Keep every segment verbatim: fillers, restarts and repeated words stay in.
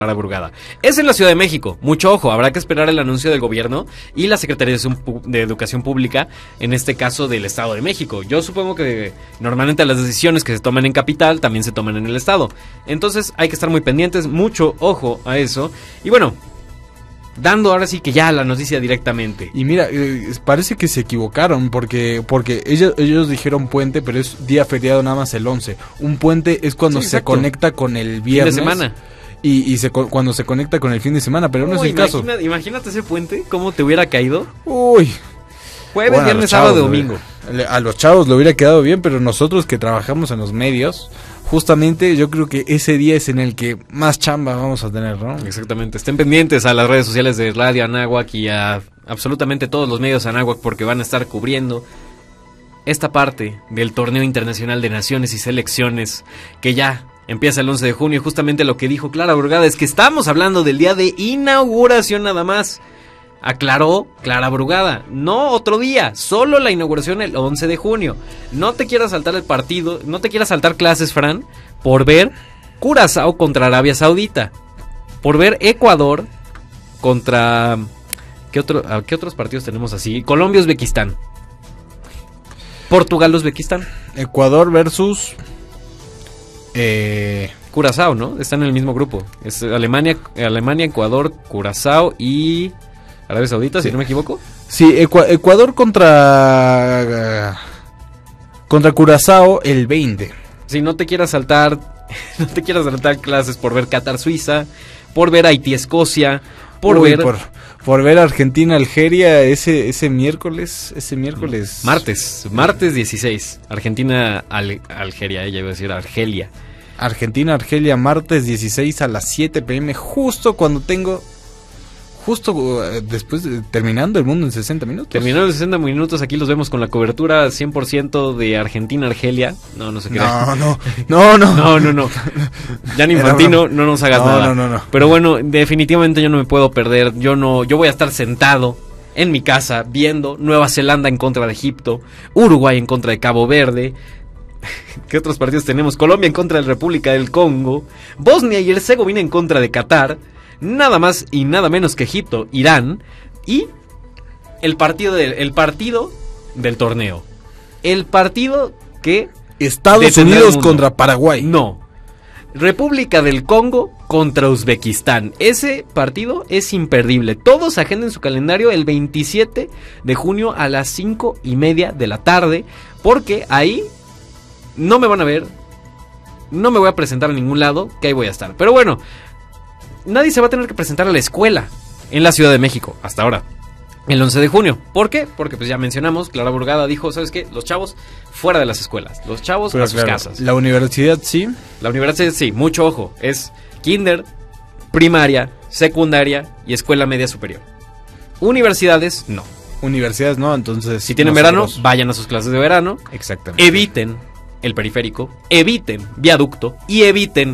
Clara Brugada. Es en la Ciudad de México. Mucho ojo, habrá que esperar el anuncio del gobierno y la Secretaría de Educación Pública, en este caso del Estado de México. Yo supongo que normalmente las decisiones que se toman en capital también se toman en el Estado. Entonces hay que estar muy pendientes, mucho ojo a eso. Y bueno, dando ahora sí que ya la noticia directamente. Y mira, eh, parece que se equivocaron porque porque ellos ellos dijeron puente, pero es día feriado nada más el once. Un puente es cuando sí, se conecta con el viernes. Fin de semana. Y, y se, cuando se conecta con el fin de semana, pero no, no es el imagina, caso. Imagínate ese puente, ¿cómo te hubiera caído? Uy. Jueves, bueno, viernes, sábado, domingo. A los chavos le hubiera quedado bien, pero nosotros que trabajamos en los medios, justamente yo creo que ese día es en el que más chamba vamos a tener, ¿no? Exactamente. Estén pendientes a las redes sociales de Radio Anáhuac y a absolutamente todos los medios Anáhuac, porque van a estar cubriendo esta parte del Torneo Internacional de Naciones y Selecciones que ya empieza el once de junio. Y justamente lo que dijo Clara Brugada es que estamos hablando del día de inauguración nada más. Aclaró Clara Brugada, no otro día, solo la inauguración el once de junio. No te quieras saltar el partido, no te quieras saltar clases, Fran, por ver Curazao contra Arabia Saudita, por ver Ecuador contra... ¿Qué, otro, ¿qué otros partidos tenemos así? Colombia-Uzbekistán, Portugal-Uzbekistán, Ecuador versus... Eh... Curazao, ¿no? Están en el mismo grupo. Es Alemania, Alemania, Ecuador, Curazao y Arabia Saudita, sí, si no me equivoco. Sí, Ecu- Ecuador contra contra Curazao el veinte. Si no te quieras saltar, no te quieras saltar clases por ver Qatar, Suiza, por ver Haití, Escocia, por Uy, ver por, por ver Argentina, Algeria ese ese miércoles, ese miércoles martes, martes dieciséis, Argentina, Al, Algeria, ella iba a decir Argelia. Argentina, Argelia, martes dieciséis a las siete pm, justo cuando tengo, justo uh, después, de, terminando el mundo en sesenta minutos. Terminando en sesenta minutos, aquí los vemos con la cobertura cien por ciento de Argentina, Argelia. No, no se crea. No, no, no, no. no, no, no. Gianni Infantino, no nos hagas no, nada. No, no, no. Pero bueno, definitivamente yo no me puedo perder. Yo no, yo voy a estar sentado en mi casa viendo Nueva Zelanda en contra de Egipto, Uruguay en contra de Cabo Verde. ¿Qué otros partidos tenemos? Colombia en contra de la República del Congo, Bosnia y Herzegovina en contra de Qatar, nada más y nada menos que Egipto, Irán y el partido del el partido del torneo. El partido que Estados Unidos contra Paraguay. No. República del Congo contra Uzbekistán. Ese partido es imperdible. Todos agenden su calendario el veintisiete de junio a las cinco y media de la tarde, porque ahí no me van a ver, no me voy a presentar a ningún lado, que ahí voy a estar. Pero bueno, nadie se va a tener que presentar a la escuela en la Ciudad de México, hasta ahora, el once de junio. ¿Por qué? Porque pues ya mencionamos, Clara Brugada dijo, ¿sabes qué? Los chavos fuera de las escuelas, los chavos Pero a sus claro, casas. La universidad sí. La universidad sí, mucho ojo, es kinder, primaria, secundaria y escuela media superior. Universidades, no. Universidades no, entonces... Si tienen nosotros... verano, vayan a sus clases de verano. Exactamente. Eviten el periférico, eviten viaducto y eviten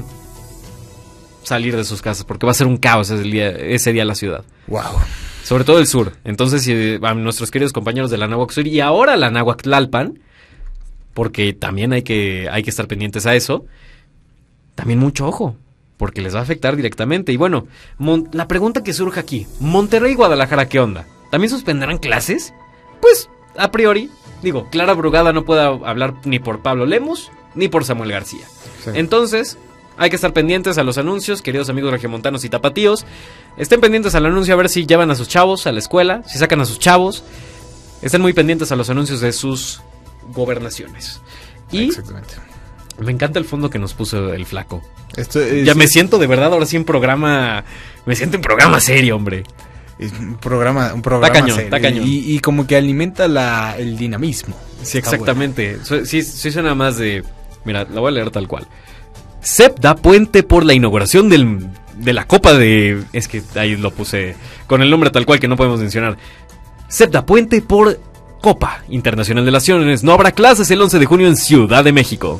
salir de sus casas, porque va a ser un caos ese día, ese día en la ciudad. Wow. Sobre todo el sur. Entonces, si, a nuestros queridos compañeros de la Anáhuac Sur y ahora la Anáhuac Tlalpan, porque también hay que, hay que estar pendientes a eso, también mucho ojo, porque les va a afectar directamente. Y bueno, Mon- la pregunta que surge aquí, Monterrey y Guadalajara, ¿qué onda? ¿También suspenderán clases? Pues, a priori, digo, Clara Brugada no puede hablar ni por Pablo Lemus ni por Samuel García. Sí. Entonces, hay que estar pendientes a los anuncios, queridos amigos regiomontanos y tapatíos. Estén pendientes al anuncio a ver si llevan a sus chavos a la escuela, si sacan a sus chavos. Estén muy pendientes a los anuncios de sus gobernaciones. Y exactamente. Me encanta el fondo que nos puso el flaco. Esto es, ya me siento de verdad ahora sí en programa, me siento en programa serio, hombre. Un programa, un programa está cañón, serio. Está cañón. Y, y como que alimenta la, el dinamismo. Sí, exactamente. Bueno. Sí, sí suena más de... Mira, la voy a leer tal cual. C E P da puente por la inauguración del, de la Copa de... Es que ahí lo puse con el nombre tal cual que no podemos mencionar. C E P da puente por Copa Internacional de Naciones. No habrá clases el once de junio en Ciudad de México.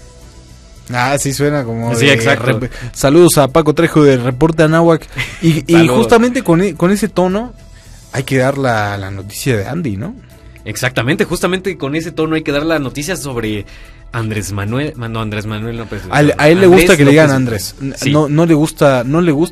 Ah, sí suena como... Sí, de, exacto. Rep- saludos a Paco Trejo de Reporte Anáhuac. Y, y justamente con, e- con ese tono hay que dar la, la noticia de Andy, ¿no? Exactamente, justamente con ese tono hay que dar la noticia sobre Andrés Manuel... No, Andrés Manuel no, pues, a, a él le gusta que le digan Andrés. Sí. No, no le gusta, no le gusta